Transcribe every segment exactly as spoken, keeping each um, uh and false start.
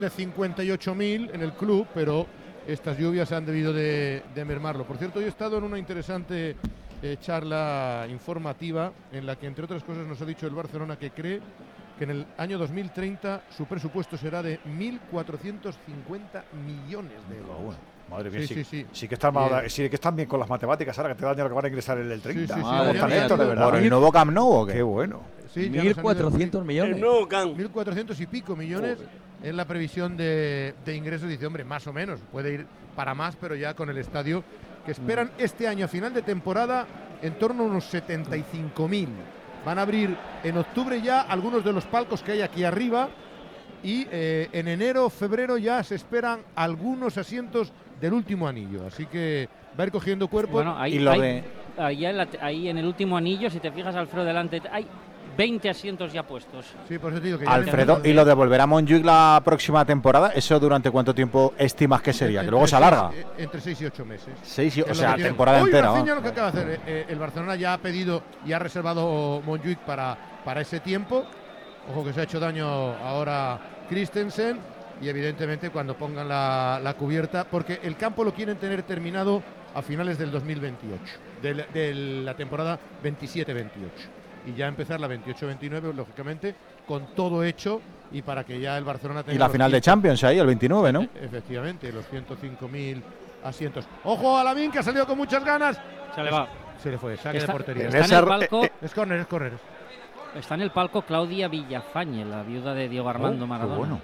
de cincuenta y ocho mil en el club, pero estas lluvias han debido de, de mermarlo. Por cierto, hoy he estado en una interesante eh, charla informativa en la que, entre otras cosas, nos ha dicho el Barcelona que cree que en el año dos mil treinta su presupuesto será de mil cuatrocientos cincuenta millones de euros. Oh, bueno. Madre mía, sí, sí, sí, sí. sí que están mal, sí que están bien con las matemáticas ahora, que te dan ya lo que van a ingresar en el treinta. Sí, sí, sí, Madre sí, talento, de verdad. ¿Por el nuevo Camp Nou o qué? Qué bueno. Sí, mil cuatrocientos millones. El nuevo Camp. mil cuatrocientos y pico millones es la previsión de, de ingresos. Dice, hombre, más o menos, puede ir para más, pero ya con el estadio que esperan mm. este año a final de temporada en torno a unos setenta y cinco mil. Van a abrir en octubre ya algunos de los palcos que hay aquí arriba y eh, en enero, febrero ya se esperan algunos asientos del último anillo, así que va a ir cogiendo cuerpo. Bueno, ahí, y lo ahí, de... ahí, en la, ahí en el último anillo, si te fijas, Alfredo, delante, hay veinte asientos ya puestos. Sí, por eso te digo que ya Alfredo, ¿y lo de volver a Montjuic la próxima temporada? ¿Eso durante cuánto tiempo estimas que sería? Entre, que luego se seis, alarga. Entre seis y ocho meses. Seis y, o es sea, tiene. temporada Hoy entera. Rafinha, lo que acaba de hacer, eh, el Barcelona ya ha pedido y ha reservado Montjuic para, para ese tiempo. Ojo que se ha hecho daño ahora Christensen. Y evidentemente cuando pongan la, la cubierta, porque el campo lo quieren tener terminado a finales del dos mil veintiocho, de, de la temporada veintisiete veintiocho. Y ya empezar la veintiocho veintinueve, lógicamente, con todo hecho y para que ya el Barcelona tenga. Y la final de Champions ahí, el veintinueve, ¿no? Efectivamente, los ciento cinco mil asientos. ¡Ojo a Lamin, que ha salido con muchas ganas! Se le va. Se le fue, saque está, de portería. Está en el palco, es córner, es córner. Está en el palco Claudia Villafañe, la viuda de Diego Armando oh, Maradona. Bueno.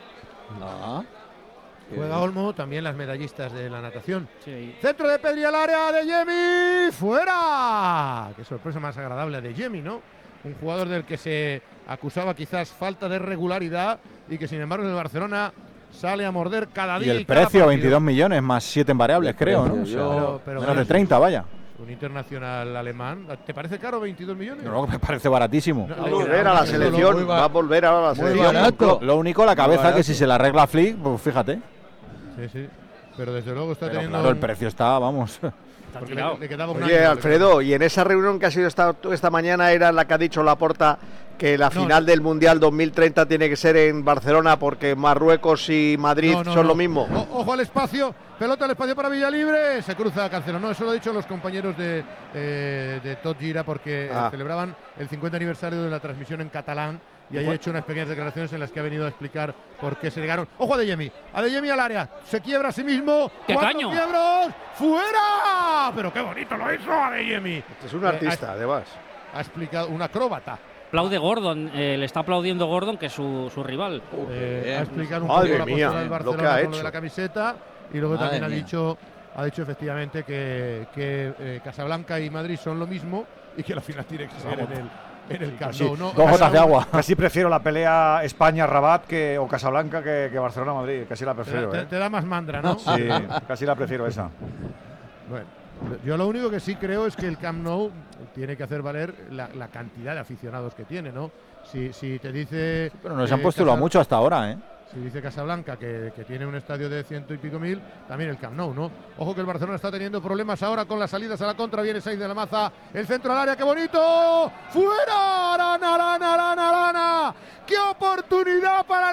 Ah. Juega Olmo, también las medallistas de la natación. Sí. Centro de Pedri al área de Yemi, fuera. Qué sorpresa más agradable de Yemi, ¿no? Un jugador del que se acusaba quizás falta de regularidad y que sin embargo en el Barcelona sale a morder cada día. Y el precio, veintidós millones más siete en variables, creo, ¿no? O sea, pero, pero menos de treinta, vaya. Un internacional alemán. ¿Te parece caro veintidós millones? No, me parece baratísimo. Va a volver a la selección, va a volver ahora a la selección. Lo, lo único, la cabeza, que si se la arregla Flick, pues fíjate. Sí, sí. Pero desde luego está Pero teniendo. claro, el precio está, vamos. Porque le, le quedaba un Oye, año, Alfredo, y en esa reunión que ha sido esta, esta mañana era la que ha dicho Laporta que la no, final no. del Mundial dos mil treinta tiene que ser en Barcelona porque Marruecos y Madrid no, no, son no. lo mismo. O, ojo al espacio, pelota al espacio para Villalibre, se cruza Cancelo. No, eso lo han dicho los compañeros de, eh, de Tot Gira porque ah. celebraban el cincuenta aniversario de la transmisión en catalán. Y ahí ha hecho unas pequeñas declaraciones en las que ha venido a explicar por qué se llegaron. ¡Ojo a Adeyemi! Adeyemi al área. Se quiebra a sí mismo. ¡Qué caño! ¡Quiebros! ¡Fuera! Pero qué bonito lo hizo Adeyemi. Este es un artista, eh, además. Ha explicado, un acróbata. Aplaude Gordon, eh, le está aplaudiendo Gordon, que es su, su rival. Eh, ha explicado un Madre poco mía, la postura del Barcelona lo que ha con hecho. lo de la camiseta. Y luego Madre también ha mía. dicho, ha dicho efectivamente que, que eh, Casablanca y Madrid son lo mismo y que la final tiene que ser en el. En el Camp Nou, ¿no? Dos gotas de agua. Casi prefiero la pelea España-Rabat que, o Casablanca que, que Barcelona-Madrid. Casi la prefiero. Te, ¿eh? te, te da más mandra, ¿no? Sí, casi la prefiero esa. Bueno, yo lo único que sí creo es que el Camp Nou tiene que hacer valer la, la cantidad de aficionados que tiene, ¿no? Si, si te dice. Pero nos eh, han postulado Casa, mucho hasta ahora, ¿eh? Si dice Casablanca que, que tiene un estadio de ciento y pico mil, también el Camp Nou, ¿no? Ojo que el Barcelona está teniendo problemas ahora con las salidas a la contra. Viene Sainz de la Maza, el centro al área, ¡qué bonito! ¡Fuera! ¡Arana, arana, arana, arana! ¡Qué oportunidad para el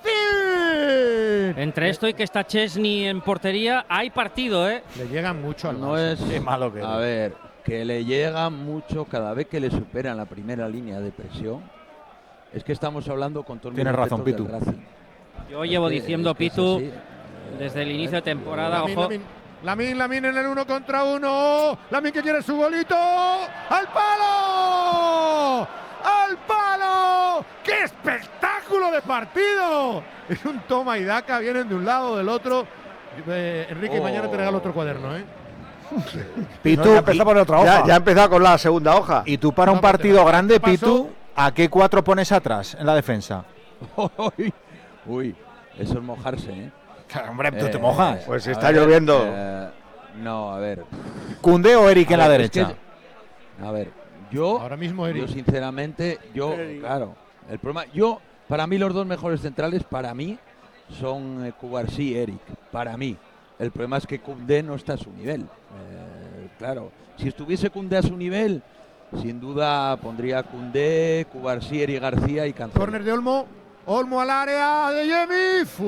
Racing! Entre esto y que está Chesney en portería, hay partido, ¿eh? Le llegan mucho al No Barça. es Qué malo que A es. ver, que le llega mucho cada vez que le superan la primera línea de presión. Es que estamos hablando con todo el Tienes razón, Pitu. Yo llevo es que, diciendo, es que Pitu, es desde el inicio de temporada, Lamin, ojo. Lamin, Lamin, Lamin en el uno contra uno. Lamin que quiere su golito. ¡Al palo! ¡Al palo! ¡Qué espectáculo de partido! Es un toma y daca, vienen de un lado o del otro. Eh, Enrique, Oh. mañana te regalo otro cuaderno, ¿eh? Pitu, No, ya empezó a poner otra hoja. Ya, ya ha empezado con la segunda hoja. y tú para No, un pero partido ¿qué grande, pasó? Pitu, ¿a qué cuatro pones atrás en la defensa? Uy, uy, eso es mojarse, ¿eh? Claro, hombre, tú Eh, te mojas. Pues A está ver, lloviendo. eh, no, a ver. ¿Koundé o Eric A en la ver, es derecha? que- a ver, yo, Ahora mismo yo Eric. sinceramente, yo, claro, el problema, yo, para mí los dos mejores centrales, para mí, son eh, Cubarsí y Eric, para mí. El problema es que Koundé no está a su nivel. Eh, claro, si estuviese Koundé a su nivel, sin duda pondría Koundé, Cubarsí, Eric García y Cancelo. Córner de Olmo. Olmo al área de Yemi.